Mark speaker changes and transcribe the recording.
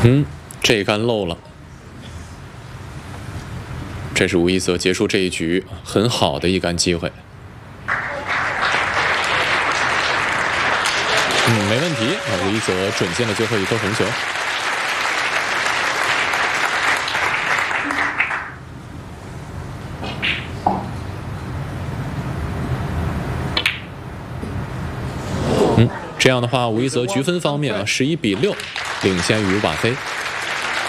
Speaker 1: 这一杆漏了。这是吴一泽结束这一局很好的一杆机会。没问题啊！吴一泽准进了最后一颗红球。这样的话，吴一泽局分方面啊，11比6，领先于瓦菲。